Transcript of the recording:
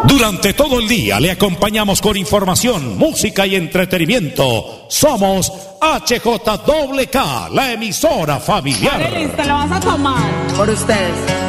Durante todo el día le acompañamos con información, música y entretenimiento. Somos HJWK, la emisora familiar. A ver, ¿te lo vas a tomar? Por ustedes.